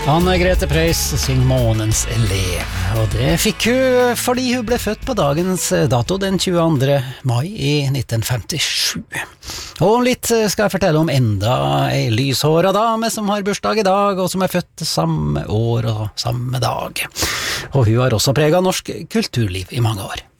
Anne Grete Preus synger Månens elev, og det fikk hun fordi hun ble født på dagens dato den 22. mai i 1957. Og litt skal jeg fortelle om enda ei lyshåra dame som har bursdag i dag, og som er født samme år og samme dag. Og hun har også preget norsk kulturliv i mange år.